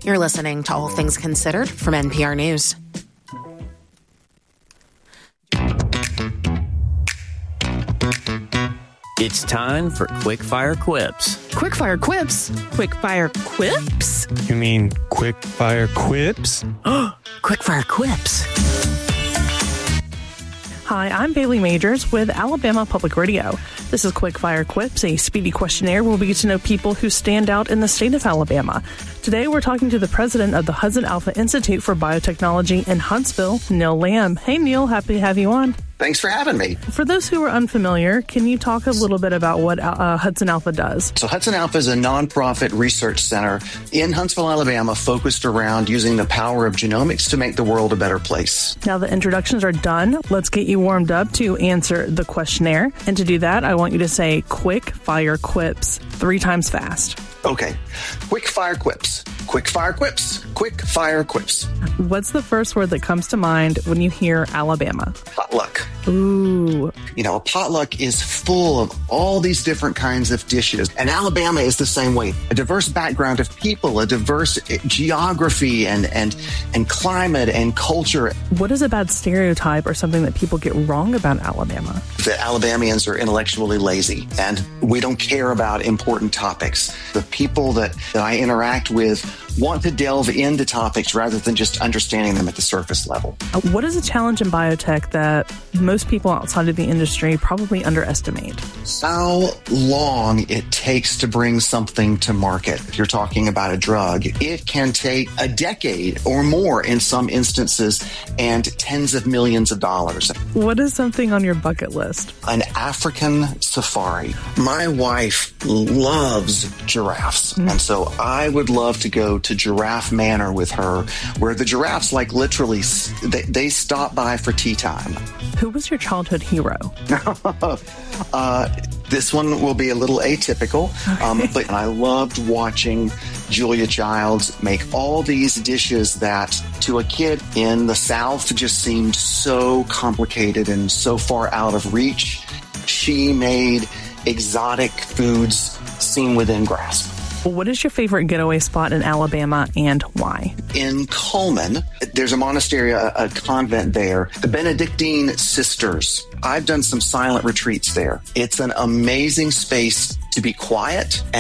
You're listening to All Things Considered from NPR News. It's time for Quickfire Quips. Quickfire Quips? Quickfire Quips? You mean Quickfire Quips? Quickfire Quips. Hi, I'm Bailey Majors with Alabama Public Radio. This is Quickfire Quips, a speedy questionnaire where we get to know people who stand out in the state of Alabama. Today, we're talking to the president of the Hudson Alpha Institute for Biotechnology in Huntsville, Neil Lamb. Hey, Neil, happy to have you on. Thanks for having me. For those who are unfamiliar, can you talk a little bit about what Hudson Alpha does? So Hudson Alpha is a nonprofit research center in Huntsville, Alabama, focused around using the power of genomics to make the world a better place. Now the introductions are done. Let's get you warmed up to answer the questionnaire. And to do that, I want you to say quick fire quips 3 times fast. Okay. Quick fire quips. Quick fire quips. Quick fire quips. What's the first word that comes to mind when you hear Alabama? Potluck. Ooh. You know, a potluck is full of all these different kinds of dishes. And Alabama is the same way. A diverse background of people, a diverse geography and climate and culture. What is a bad stereotype or something that people get wrong about Alabama? That Alabamians are intellectually lazy and we don't care about important topics. The people that I interact with want to delve into topics rather than just understanding them at the surface level. What is a challenge in biotech that most people outside of the industry probably underestimate? How long it takes to bring something to market. If you're talking about a drug, it can take a decade or more in some instances and tens of millions of dollars. What is something on your bucket list? An African safari. My wife loves giraffes, and so I would love to go to Giraffe Manor with her, where the giraffes, like literally, they stop by for tea time. Who was your childhood hero? This one will be a little atypical, but I loved watching Julia Childs make all these dishes that to a kid in the South just seemed so complicated and so far out of reach. She made exotic foods seem within grasp. What is your favorite getaway spot in Alabama and why? In Coleman, there's a monastery, a convent there, the Benedictine Sisters. I've done some silent retreats there. It's an amazing space to be quiet